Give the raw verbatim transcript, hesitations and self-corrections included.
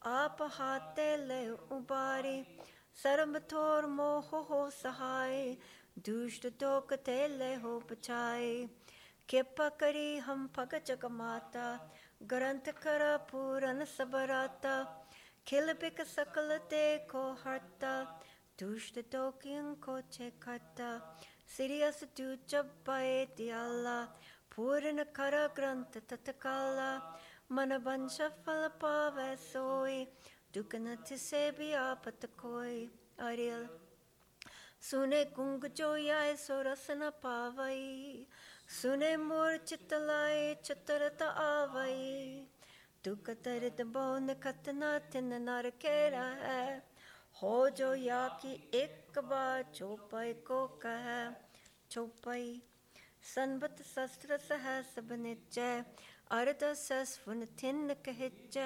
आप हाथे ले उबारी सर्व थोर मोह हो सहाय दुष्ट टोक ते ले हो बचाए कृपा करी हम भगत जग माता ग्रंथ कर पूरन सबराता खिल बिक सकल ते को हरता दुष्ट टोकियं को चेखता सिरियस तू चब्बाए दियाला पूर्ण कर ग्रंथ तत्काला मन बंश फल पावै सोई दुख न से भी आपत कोई अरियल सुने कुंग जो आए सो रस न पावई सुने मोर चित लाए चतुरत आवई दुख दर्द बोन खतना तिन नर केरा है हो जो या की एक बार चौपाई को कह चौपाई संबत शस्त्र सहस बनिजय अर्ध सस फुन थिन कहजय